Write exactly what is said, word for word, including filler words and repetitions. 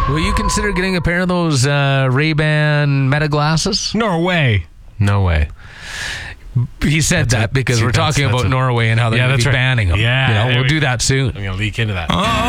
Will you consider getting a pair of those uh, Ray-Ban Meta glasses? Norway. No way. He said That's that a- because see, we're that's- talking that's about a- Norway and how they're Yeah, going to that's be right. banning them. Yeah, You know, there we'll we do go. that soon. I'm going to leak into that. Oh.